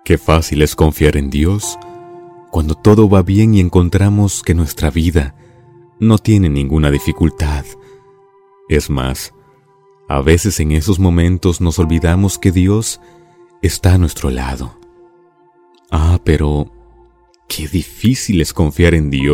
Qué fácil es confiar en Dios cuando todo va bien y encontramos que nuestra vida no tiene ninguna dificultad. Es más, a veces en esos momentos nos olvidamos que Dios está a nuestro lado. Pero qué difícil es confiar en Dios